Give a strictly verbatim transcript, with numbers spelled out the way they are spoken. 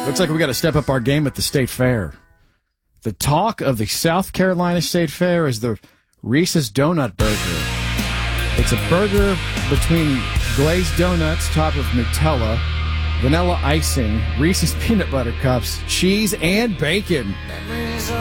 Looks like we got to step up our game at the State Fair. The talk of the South Carolina State Fair is the Reese's Donut Burger. It's a burger between glazed donuts topped with Nutella, vanilla icing, Reese's peanut butter cups, cheese, and bacon.